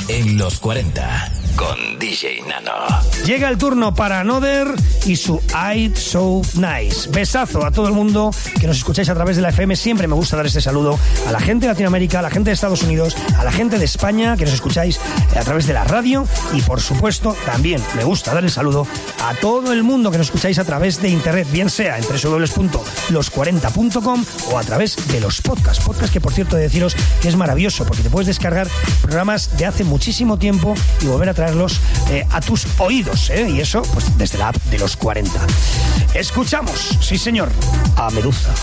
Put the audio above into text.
en los 40 con DJ Nano. Llega el turno para Another y su It's So Nice. Besazo a todo el mundo que nos escucháis a través de la FM. Siempre me gusta dar este saludo a la gente de Latinoamérica, a la gente de Estados Unidos, a la gente de España que nos escucháis a través de la radio, y por supuesto también me gusta dar el saludo a todo el mundo que nos escucháis a través de internet, bien sea en www.los40.com o a través de los podcasts que, por cierto, he de deciros que es maravilloso porque te puedes descargar programas de hace muchísimo tiempo y volver a traerlos a tus oídos, y eso pues desde la app de los 40. Escuchamos, sí señor, a Medusa.